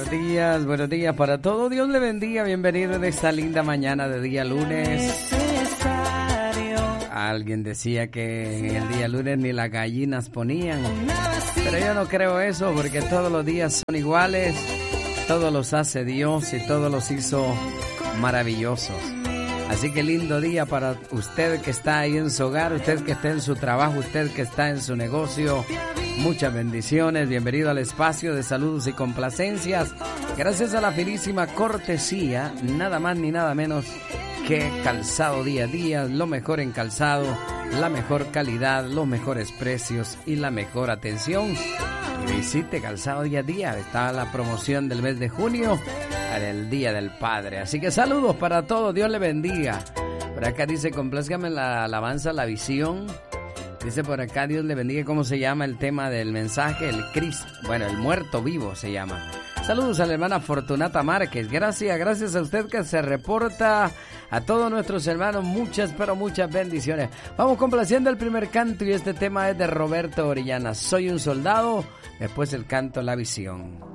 Buenos días para todos. Dios le bendiga. Bienvenido en esta linda mañana de día lunes. Alguien decía que en el día lunes ni las gallinas ponían, pero yo no creo eso, porque todos los días son iguales. Todos los hace Dios y todos los hizo maravillosos. Así que lindo día para usted que está ahí en su hogar, usted que está en su trabajo, usted que está en su negocio. Muchas bendiciones, bienvenido al espacio de saludos y complacencias. Gracias a la finísima cortesía, nada más ni nada menos que Calzado Día a Día, lo mejor en calzado, la mejor calidad, los mejores precios y la mejor atención. Y visite Calzado Día a Día, está la promoción del mes de junio, el Día del Padre. Así que saludos para todos, Dios le bendiga. Por acá dice, complázcame la alabanza, la visión. Dice por acá, Dios le bendiga. ¿Cómo se llama el tema del mensaje? El Cristo, bueno, el muerto vivo se llama. Saludos a la hermana Fortunata Márquez. Gracias a usted que se reporta. A todos nuestros hermanos, muchas, pero muchas bendiciones. Vamos complaciendo el primer canto y este tema es de Roberto Orellana. Soy un soldado. Después el canto La Visión.